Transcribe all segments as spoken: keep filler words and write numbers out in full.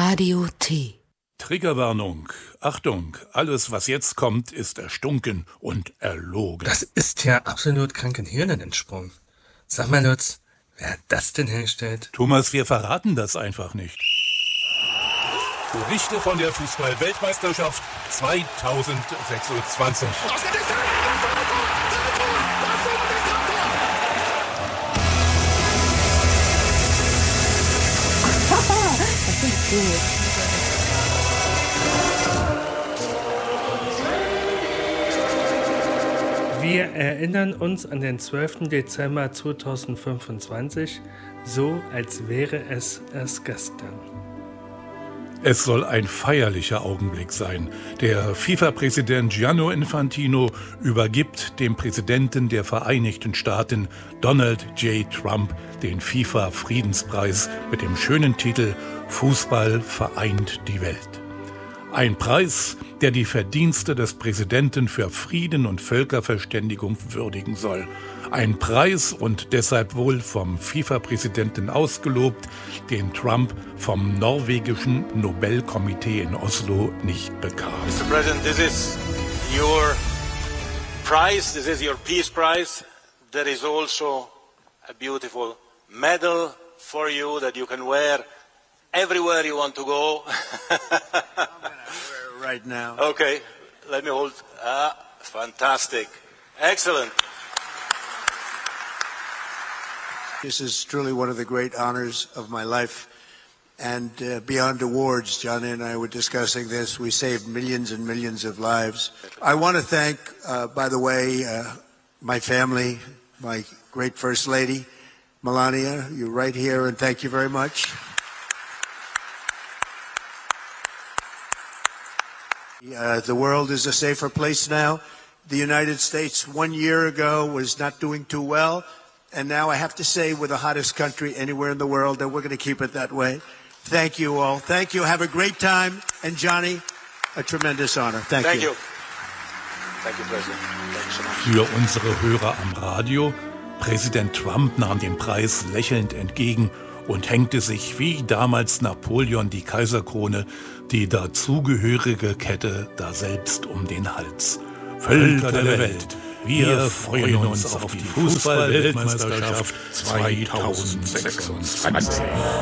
Radio T. Triggerwarnung. Achtung, alles, was jetzt kommt, ist erstunken und erlogen. Das ist ja absolut kranken Hirnen entsprungen. Sag mal, Lutz, wer hat das denn hergestellt? Thomas, wir verraten das einfach nicht. Berichte von der Fußball-Weltmeisterschaft zweitausendsechsundzwanzig. Das ist gut. Wir erinnern uns an den zwölften Dezember zweitausendfünfundzwanzig, so als wäre es erst gestern. Es soll ein feierlicher Augenblick sein. Der FIFA-Präsident Gianni Infantino übergibt dem Präsidenten der Vereinigten Staaten, Donald J. Trump, den FIFA-Friedenspreis mit dem schönen Titel »Fußball vereint die Welt«. Ein Preis, der die Verdienste des Präsidenten für Frieden und Völkerverständigung würdigen soll. Ein Preis und deshalb wohl vom FIFA-Präsidenten ausgelobt, den Trump vom norwegischen Nobelkomitee in Oslo nicht bekam. Mister President, this is your prize, this is your peace prize. There is also a beautiful medal for you that you can wear everywhere you want to go. Right now. Okay, let me hold. Ah, fantastic. Excellent. This is truly one of the great honors of my life. And uh, beyond awards, Johnny and I were discussing this. We saved millions and millions of lives. I want to thank, uh, by the way, uh, my family, my great First Lady, Melania. You're right here, and thank you very much. Uh, the world is a safer place now. The United States one year ago was not doing too well. And now I have to say we're the hottest country anywhere in the world, and we're going to keep it that way. Thank you all. Thank you. Have a great time. And Johnny, a tremendous honor. Thank, Thank you. you. Thank you, President. Thank you so much. Für unsere Hörer am Radio, Präsident Trump nahm den Preis lächelnd entgegen und hängte sich wie damals Napoleon die Kaiserkrone, die dazugehörige Kette daselbst um den Hals. Völker der Welt, wir freuen uns auf die Fußball-Weltmeisterschaft zweitausendsechsundzwanzig.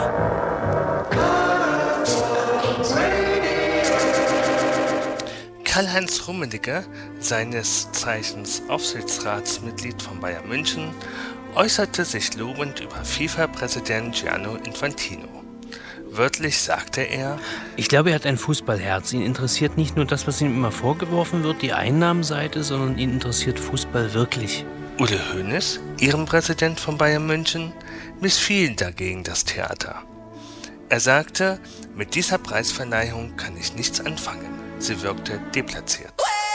Karl-Heinz Rummenigge, seines Zeichens Aufsichtsratsmitglied von Bayern München, äußerte sich lobend über FIFA-Präsident Gianni Infantino. Wörtlich sagte er: Ich glaube, er hat ein Fußballherz. Ihn interessiert nicht nur das, was ihm immer vorgeworfen wird, die Einnahmenseite, sondern ihn interessiert Fußball wirklich. Uli Hoeneß, Ehrenpräsident von Bayern München, missfiel dagegen das Theater. Er sagte, mit dieser Preisverleihung kann ich nichts anfangen. Sie wirkte deplatziert.